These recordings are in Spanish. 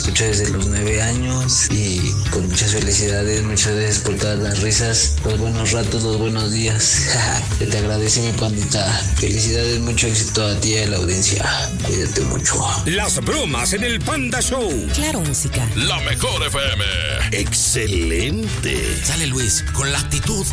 escucho desde los 9 años y con muchas felicidades, muchas gracias por todas las risas, los buenos ratos, los buenos días. Que te agradece mi pandita. Felicidades, mucho éxito a ti y a la audiencia. Cuídate mucho. Las bromas en el Panda Show. Claro, música. La mejor FM. Excelente. Sale Luis, con la actitud.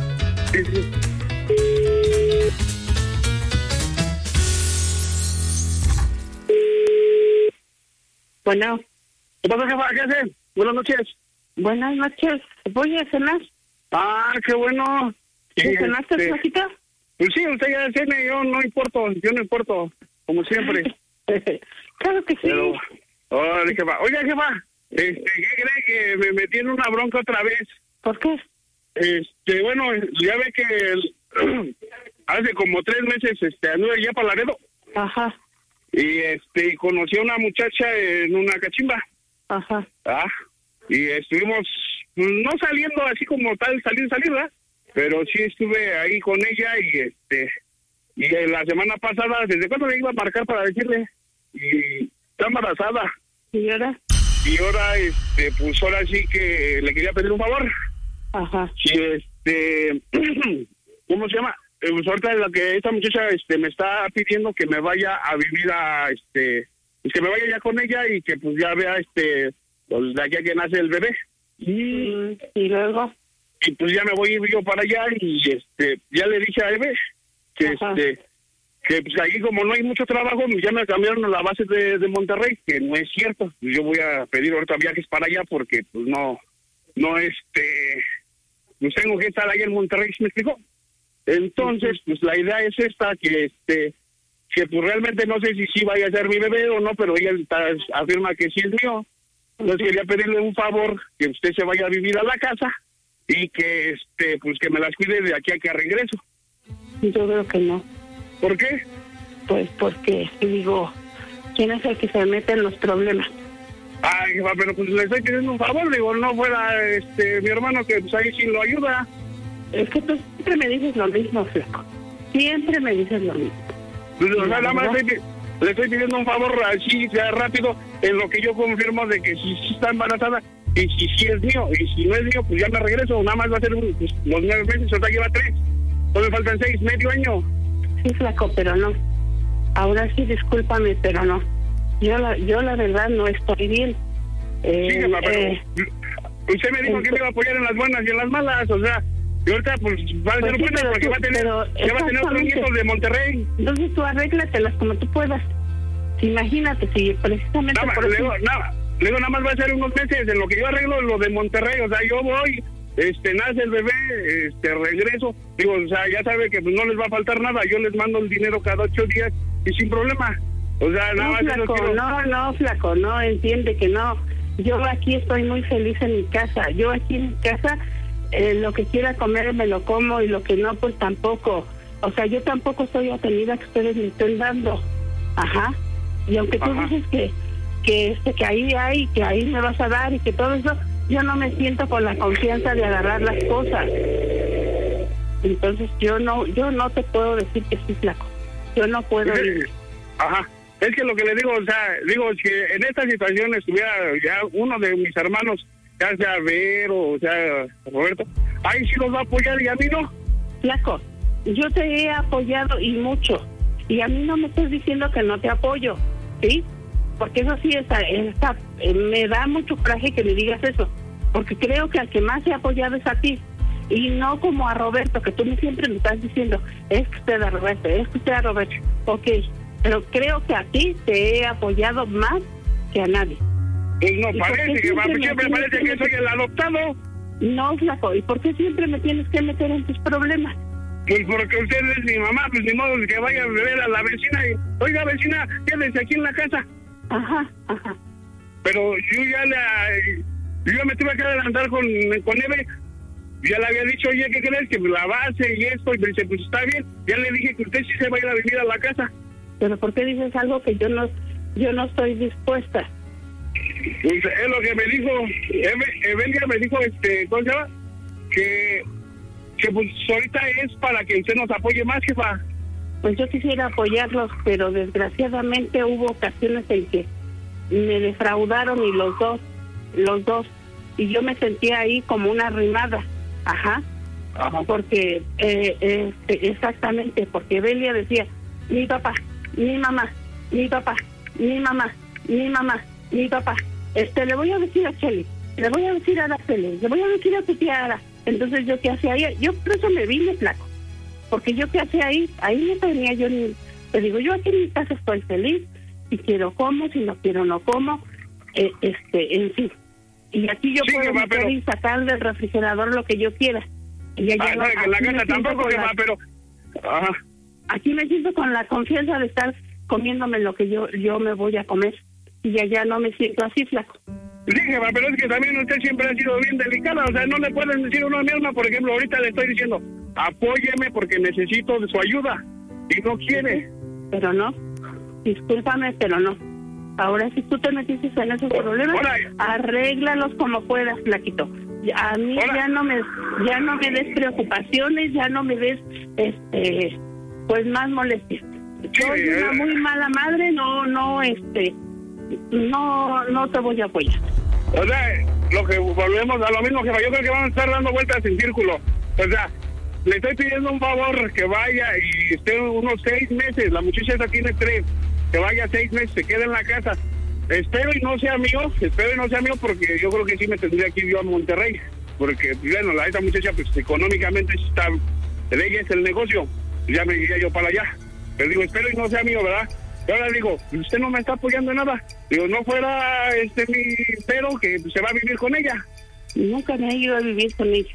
Bueno. ¿Qué pasa, jefa? ¿Qué haces? Buenas noches. Buenas noches. ¿Voy a cenar? Ah, qué bueno. ¿Cenaste, Flojita? Pues sí, usted ya cene, yo no importo, como siempre. Claro que sí. Pero, jefa. Oiga, jefa, ¿qué cree que me metí en una bronca otra vez? ¿Por qué? Bueno, ya ve que hace como 3 meses anduve ya para Laredo. Ajá. Y conocí a una muchacha en una cachimba. Ajá. Y estuvimos, no saliendo así como tal, salir, ¿verdad? Pero sí estuve ahí con ella y la semana pasada, ¿desde cuándo le iba a marcar para decirle? Y está embarazada. ¿Y ahora? Y ahora, pues ahora sí que le quería pedir un favor. Ajá. Y ¿cómo se llama? Pues ahorita esta muchacha me está pidiendo que me vaya a vivir pues que me vaya ya con ella y que pues ya vea pues de aquí a que nace el bebé. Y luego y pues ya me voy yo para allá y ya le dije a Eve que que pues ahí como no hay mucho trabajo ya me cambiaron a la base de Monterrey, que no es cierto. Yo voy a pedir ahorita viajes para allá porque pues no pues tengo que estar ahí en Monterrey, ¿sí me explicó? Entonces, pues la idea es esta, que que pues realmente no sé si sí vaya a ser mi bebé o no, pero ella afirma que sí es mío. Entonces quería pedirle un favor, que usted se vaya a vivir a la casa y que pues que me las cuide de aquí a que regreso. Yo creo que no. ¿Por qué? Pues porque, digo, ¿quién es el que se mete en los problemas? Ay, pero pues le estoy pidiendo un favor, digo, no fuera mi hermano que pues ahí sí lo ayuda. Es que tú siempre me dices lo mismo, flaco. Siempre me dices lo mismo. Pues, o sea, nada más le estoy pidiendo un favor así, sea rápido, en lo que yo confirmo de que si está embarazada y si sí es mío. Y si no es mío, pues ya me regreso. Nada más va a ser los 9 meses, o sea, lleva 3. Entonces me faltan 6, medio año. Sí, flaco, pero no. Ahora sí, discúlpame, pero no. Yo la verdad no estoy bien. Sí, pero usted me dijo que me iba a apoyar en las buenas y en las malas, o sea, y ahorita pues va a ser buena porque va a tener otros nietos de Monterrey. Entonces tú arréglatelas como tú puedas. Imagínate, si precisamente nada más va a ser unos meses en lo que yo arreglo lo de Monterrey, o sea, yo voy, nace el bebé, regreso, digo, o sea, ya sabe que pues no les va a faltar nada, yo les mando el dinero cada 8 días y sin problema. O sea, nada más flaco, no, entiende que no. Yo aquí estoy muy feliz en mi casa. Yo aquí en mi casa, lo que quiera comer me lo como y lo que no, pues tampoco. O sea, yo tampoco estoy atenida que ustedes me estén dando. Ajá. Y aunque tú dices que ahí hay, que ahí me vas a dar y que todo eso, yo no me siento con la confianza de agarrar las cosas. Entonces yo no te puedo decir que sí, flaco. Yo no puedo ir. Ajá. Es que lo que le digo, o sea, digo que en esta situación estuviera ya uno de mis hermanos, ya sea Vero, o sea, Roberto, ahí sí los va a apoyar y a mí no. Flaco, yo te he apoyado y mucho, y a mí no me estás diciendo que no te apoyo, ¿sí? Porque eso sí, me da mucho coraje que me digas eso, porque creo que al que más he apoyado es a ti, y no como a Roberto, que tú siempre me estás diciendo, es que usted a Roberto, ok. Pero creo que a ti te he apoyado más que a nadie. Pues no parece, siempre parece que soy el adoptado. No, flaco, ¿y por qué siempre me tienes que meter en tus problemas? Pues porque usted es mi mamá, pues ni modo que vaya a ver a la vecina y, oiga vecina, quédese aquí en la casa. Ajá. Pero yo me tuve que adelantar con Eve. Ya le había dicho, oye, ¿qué crees? Que la base y esto, y me dice, pues está bien. Ya le dije que usted sí se va a ir a vivir a la casa. Pero ¿por qué dices algo que yo no estoy dispuesta? Pues es lo que me dijo Evelia, me dijo, ¿cómo se llama? Que pues ahorita es para que usted nos apoye más, jefa. Pues yo quisiera apoyarlos, pero desgraciadamente hubo ocasiones en que me defraudaron y los dos. Y yo me sentía ahí como una arrimada. Ajá. Porque, exactamente, porque Belia decía, mi papá, mi mamá, mi papá, mi mamá, mi mamá, mi papá. Le voy a decir a Chely, le voy a decir a Araceli, le voy a decir a tu tía Ara. Entonces, ¿yo qué hacía ahí? Yo por eso me vine, flaco. Porque yo qué hacía ahí no tenía yo ni... Te digo, yo aquí en mi casa estoy feliz. Si quiero como, si no quiero no como. En fin. Y aquí yo puedo meter y sacar del refrigerador lo que yo quiera. Y en la casa tampoco, que va, pero... Ajá. Aquí me siento con la confianza de estar comiéndome lo que yo me voy a comer. Y allá no me siento así, flaco. Sí, jefa, pero es que también usted siempre ha sido bien delicada. O sea, no le pueden decir a uno misma, por ejemplo, ahorita le estoy diciendo, apóyeme porque necesito de su ayuda. Y no quiere. Pero no. Discúlpame, pero no. Ahora, si tú te metiste en esos problemas, arréglalos como puedas, flaquito. A mí ya no me des preocupaciones, ya no me des, pues más molestias. Soy una muy mala madre, no te voy a apoyar. O sea, lo que volvemos a lo mismo, jefa, yo creo que vamos a estar dando vueltas en círculo. O sea, le estoy pidiendo un favor, que vaya y esté unos 6 meses, la muchacha esa tiene 3, que vaya 6 meses, se quede en la casa. Espero y no sea mío porque yo creo que sí me tendría que ir yo a Monterrey, porque, bueno, esa muchacha pues económicamente está, de ella es el negocio, ya me iría yo para allá. Pero digo, espero y no sea mío, ¿verdad? Y ahora digo, usted no me está apoyando en nada. Digo, no fuera mi pero que se va a vivir con ella. Nunca me he ido a vivir con ella.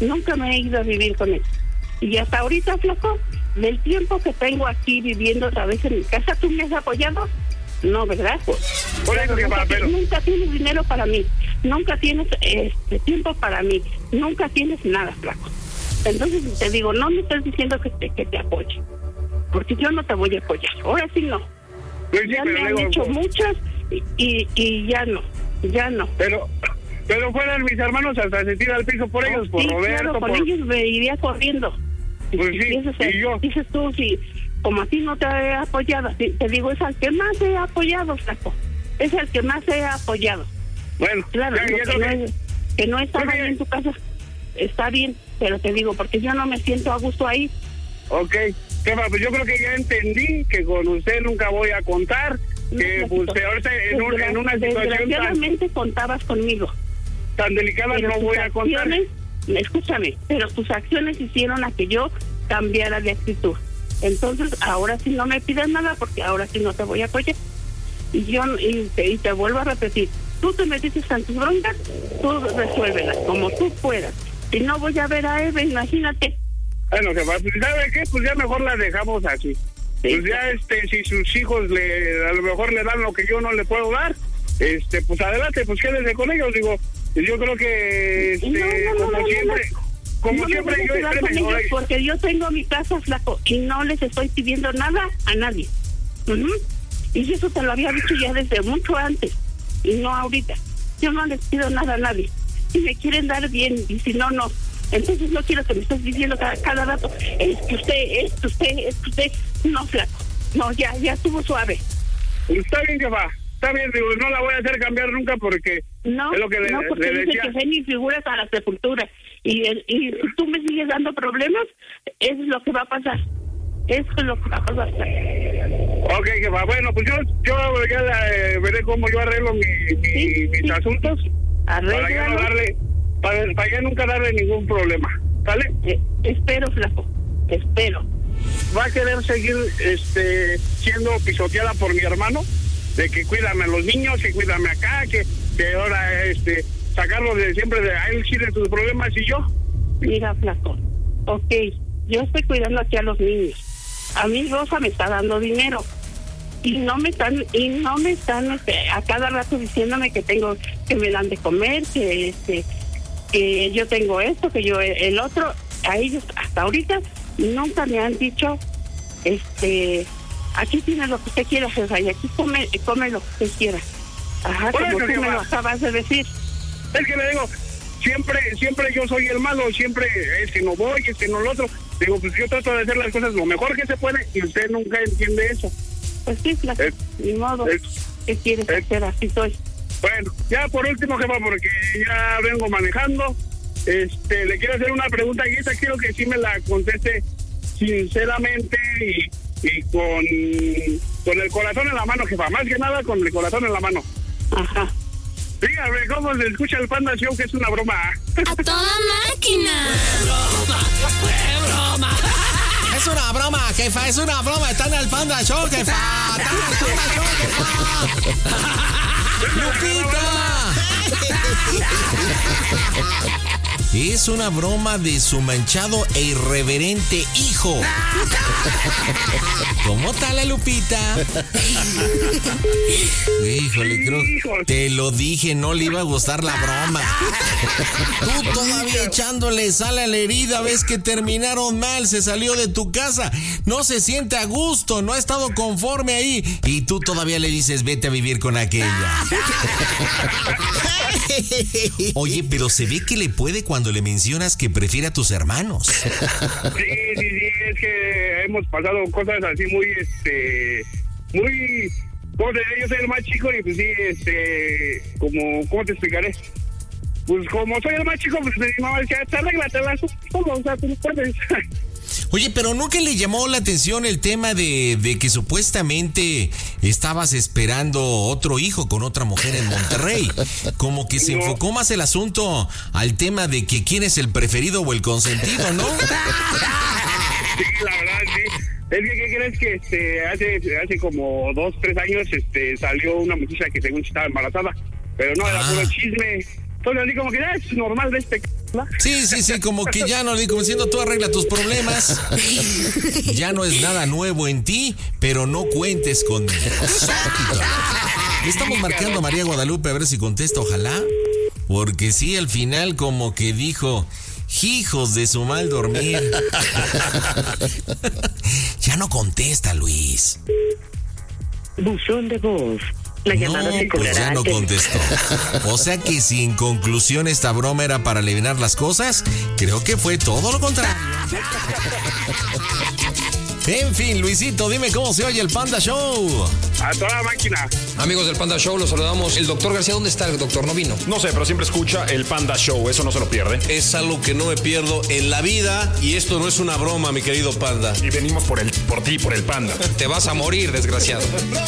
Y hasta ahorita, flaco, del tiempo que tengo aquí viviendo otra vez en mi casa, ¿tú me has apoyado? No, ¿verdad? Nunca tienes dinero para mí. Nunca tienes tiempo para mí. Nunca tienes nada, flaco. Entonces te digo, no me estás diciendo que te apoye. Porque yo no te voy a apoyar. Ahora sí no. Pues sí, ya me han hecho muchas y ya no. Pero fueran mis hermanos hasta se tira al piso por ellos, por sí, Roberto. Claro, por ellos me iría corriendo. Pues sí, y yo. Dices tú, sí, como a ti no te he apoyado, te digo, es al que más he apoyado, flaco. Es el que más he apoyado. Bueno, claro, que no estaba en tu casa, está bien, pero te digo, porque yo no me siento a gusto ahí. Ok, pues yo creo que ya entendí que con usted nunca voy a contar, que usted ahorita en una situación desgraciadamente contabas conmigo. Tan delicada no voy a contar. Escúchame, pero tus acciones hicieron a que yo cambiara de actitud. Entonces, ahora sí no me pidas nada porque ahora sí no te voy a apoyar. Y te vuelvo a repetir, tú te metiste en tus broncas, tú resuélvelas como tú puedas. Si no voy a ver a Eva, imagínate. Bueno, ¿sabe qué? Pues ya mejor la dejamos así. Sí. Pues ya, si sus hijos a lo mejor le dan lo que yo no le puedo dar, pues adelante, pues quédese con ellos, digo. Yo creo que, como siempre, yo porque yo tengo mi casa, flaco, y no les estoy pidiendo nada a nadie. Y eso te lo había dicho ya desde mucho antes, y no ahorita. Yo no les pido nada a nadie. Si me quieren dar bien, y si no, no. Entonces no quiero que me estés diciendo cada rato, es que usted, no, flaco. No, ya estuvo suave. Está bien, jefa. Está bien, digo, no la voy a hacer cambiar nunca porque no, es lo que porque le dice decía. Que sé ni figuras a la sepultura. Y si tú me sigues dando problemas, eso es lo que va a pasar. Ok, jefa. Bueno, pues yo ya veré cómo yo arreglo mis asuntos. Para ya nunca darle ningún problema. ¿Sale? Espero, flaco. Espero. ¿Va a querer seguir siendo pisoteada por mi hermano? De que cuídame a los niños, que cuídame acá, que ahora sacarlo de siempre de a él sí de sus problemas y yo. Mira, flaco, ok, yo estoy cuidando aquí a los niños. A mí Rosa me está dando dinero y no me están a cada rato diciéndome que me dan de comer, que yo tengo esto, que yo el otro. A ellos hasta ahorita nunca me han dicho aquí tiene lo que usted quiera, jefa, y aquí come lo que usted quiera. Ajá, como tú me lo acabas de decir. Es que le digo, siempre yo soy el malo, siempre no voy, no lo otro. Digo, pues yo trato de hacer las cosas lo mejor que se puede y usted nunca entiende eso. Pues sí, ni modo. ¿qué quieres hacer? Así soy. Bueno, ya por último, jefa, porque ya vengo manejando, le quiero hacer una pregunta y esta quiero que sí me la conteste sinceramente y con el corazón en la mano, jefa, más que nada con el corazón en la mano. Ajá. Dígame, ¿cómo se escucha el Panda Show? Que es una broma. ¡A toda máquina! ¡Qué broma! Es una broma, jefa, es una broma. Está en el Panda Show, jefa. Está en el Panda Show, jefa. ¡Lupita! Es una broma de su manchado e irreverente hijo. ¿Cómo está la Lupita? Híjole, creo. Te lo dije, no le iba a gustar la broma. Tú todavía echándole sal a la herida, ves que terminaron mal, se salió de tu casa, no se siente a gusto, no ha estado conforme ahí. Y tú todavía le dices, vete a vivir con aquella. Oye, pero se ve que le puede cuando le mencionas que prefiere a tus hermanos. Sí, es que hemos pasado cosas así muy, como yo soy el más chico y pues sí, ¿cómo te explicaré? Pues como soy el más chico, pues mi mamá decía, arréglatela, ¿cómo? O sea, tú no puedes. Oye, pero ¿nunca le llamó la atención el tema de que supuestamente estabas esperando otro hijo con otra mujer en Monterrey? Como que se enfocó más el asunto al tema de que quién es el preferido o el consentido, ¿no? Sí, la verdad, sí. Es que, ¿qué crees que hace como 2-3 años salió una muchacha que según estaba embarazada? Pero no, era puro chisme. Entonces así como que ya es normal de ¿no? Sí, como que ya no le como diciendo tú arregla tus problemas. Ya no es nada nuevo en ti, pero no cuentes conmigo. Estamos marcando a María Guadalupe a ver si contesta, ojalá. Porque sí, al final como que dijo, hijos de su mal dormir. Ya no contesta, Luis. Buzón de voz. La llamada se cobrará. Pues ya no contestó. O sea que si en conclusión esta broma era para aliviar las cosas, creo que fue todo lo contrario. En fin, Luisito, dime cómo se oye el Panda Show. A toda máquina. Amigos del Panda Show, los saludamos. El doctor García, ¿dónde está el doctor? No vino. No sé, pero siempre escucha el Panda Show, eso no se lo pierde. Es algo que no me pierdo en la vida y esto no es una broma, mi querido Panda. Y venimos por ti, por el Panda. Te vas a morir, desgraciado.